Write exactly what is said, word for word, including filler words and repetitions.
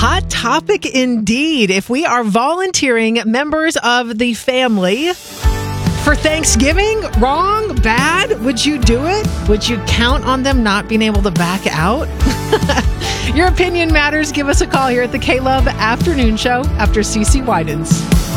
Hot topic indeed. If we are volunteering members of the family for Thanksgiving, wrong, bad, would you do it? Would you count on them not being able to back out? Your opinion matters. Give us a call here at the K-Love Afternoon Show after C C widens.